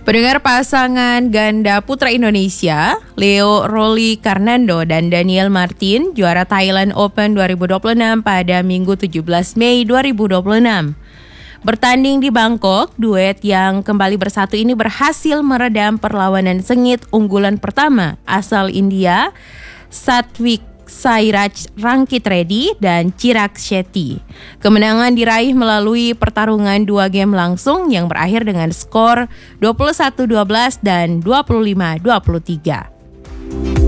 Pendengar, pasangan ganda putra Indonesia, Leo Rolly Carnando dan Daniel Martin, juara Thailand Open 2026 pada Minggu 17 Mei 2026. Bertanding di Bangkok, duet yang kembali bersatu ini berhasil meredam perlawanan sengit unggulan pertama asal India, Satvik Sairaj Rankitredi dan Chirag Shetty. Kemenangan diraih melalui pertarungan 2 game langsung yang berakhir dengan skor 21-12 dan 25-23.